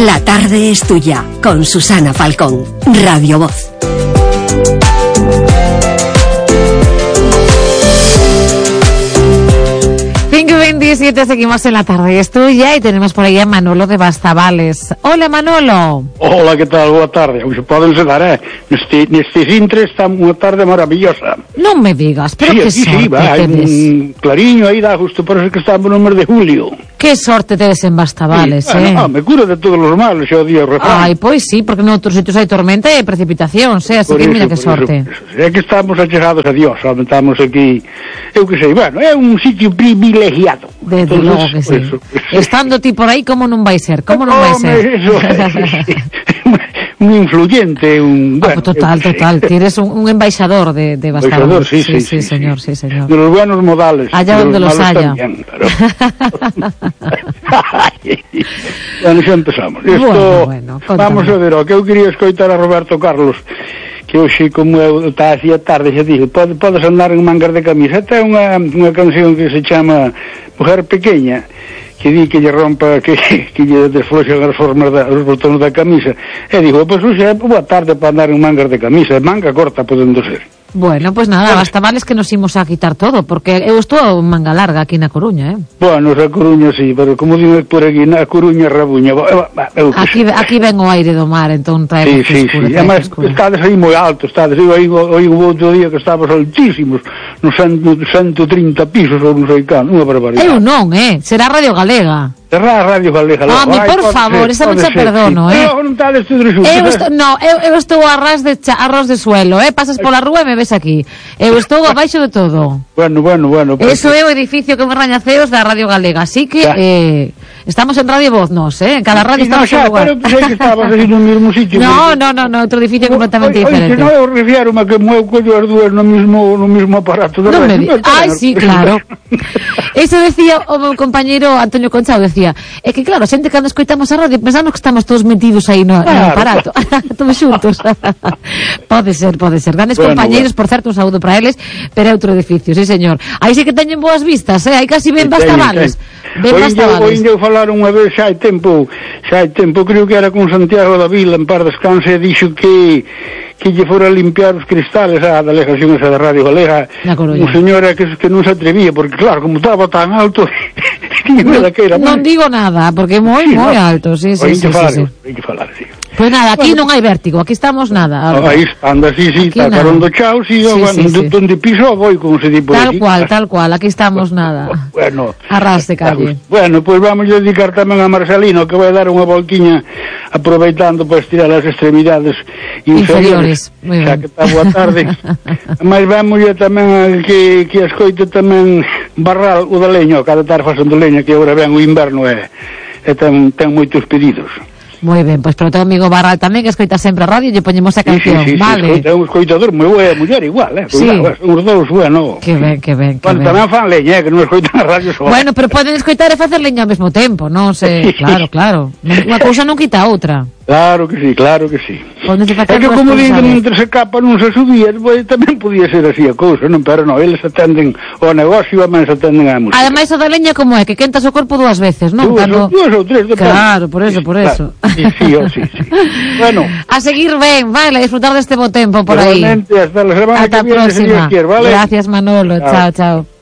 La tarde es tuya, con Susana Falcón, Radio Voz. Seguimos en La tarde es tuya y tenemos por ahí a Manolo de Bastavales. Hola, Manolo. Hola, que tal? Boa tarde. Se poden sedar, neste Sintre está unha tarde maravillosa. Non me digas, pero sí, que sorte hai un clariño aí, dá justo, parece que estamos no mes de julio. Que sorte tedes en Bastavales, me curo de todos os males, xa o día refrán. Ai, pois sí, porque noutros sitios hai tormenta e precipitación, así que mira que sorte. É que estamos achegados a Dios, estamos aquí, eu que sei, bueno, é un sitio privilegiado. Desde logo que sí. Estando ti por aí, como non vai ser? Como non vai ser? Un influyente, total, ti eres un embaixador de Bastavales. Sí, señor. De los buenos modales. Allá donde los haya. También, pero... Bueno, xa empezamos. Bueno, vamos a ver, o que eu quería escoitar a Roberto Carlos, que hoxe, como eu está así a tarde, xa dixo, podes andar en mangas de camisa. Esta é unha canción que se chama Mujer Pequeña, que di que lle rompa, que lle desfloxan as formas os botóns da camisa, e digo, pois hoxe é boa tarde para andar en mangas de camisa, manga corta podendo ser. Bueno, pues nada, Bastavales que nos imos a quitar todo, porque eu estou manga larga aquí na Coruña, Bueno, a Coruña sí, pero como dime por aquí, na Coruña rabuña. Aquí ven o aire do mar, entón traemos frescura. Sí, además, estades aí moi alto, eu aí o outro día que estabas altísimos, nos 130 pisos ou non sei can, unha barbaridade. Eu non, será Radio Galega. Será a Radio Galega. Por favor, esa non se perdono, Non estades todo resulta. Eu estou a ras de suelo, pasas pola rúa e me ves aquí. Eu estou abaixo de todo. Bueno. Eso é o edificio que me rañaceos da Radio Galega, así que estamos en Radio Voz, en cada radio estamos en lugar. Pero pensei que estabas aí no mesmo sitio. No, outro edificio completamente diferente. Non, eu refiero-me que eu collo as dúas no mesmo aparato de radio. Ai, sí, claro. Eso decía o meu compañeiro Antonio Conchao, decía, é que claro, a xente cando escoitamos a radio pensamos que estamos todos metidos aí no aparato, todos xuntos. Pode ser. Grandes compañeiros, por certo, un saúdo para eles, pero é outro edificio, sí, señor. Aí sí que teñen boas vistas, aí casi ven Bastavales. Hoxe eu falar unha vez, xa hai tempo, creo que era con Santiago da Vila, en par descanse, e dixo que lle fora a limpiar os cristales a delegación esa da Radio Galega, un señor que non se atrevía, porque claro, como estaba tan alto, non digo nada, porque é moi alto, sí. Hai que falar, sí. Pois nada, aquí non hai vértigo, aquí estamos nada. Aí anda, sí, está carón do chao, donde piso voy, como se di por aquí. Tal cual, aquí estamos nada. Bueno. Arras de calle. Bueno, pois vamos a dedicar tamén a Marcelino, que vai dar unha volquiña aproveitando para estirar as extremidades inferiores. Xa que está boa tarde. Mas vamos tamén que escoite tamén Barral, o da leña, cada tarde facendo leña, que agora ven o inverno e ten moitos pedidos. Moi ben, pois para o teu amigo Barral tamén, que escoita sempre a radio, lle poñemos a canción, vale? É un escoitador moi boa, muller igual, os dous, bueno. Que ben. Bueno, tamén fan leña, que non escoitan a radio só. Bueno, pero poden escoitar e facer leña ao mesmo tempo, non sei, claro. Unha cousa non quita a outra. Claro que sí. É que como din que mentre se capa non se subía, tamén podía ser así a cousa, non? Pero non, eles atenden ao negocio e tamén se atenden á música. Ademais, o da leña como é, que quentas o corpo dúas veces, non? Dúas ou tres, depende. Claro, por eso. Sí. Bueno. A seguir ben, vale, a disfrutar deste bo tempo por aí. Hasta la semana que viene, próxima. ¿vale? Gracias, Manolo. Chao.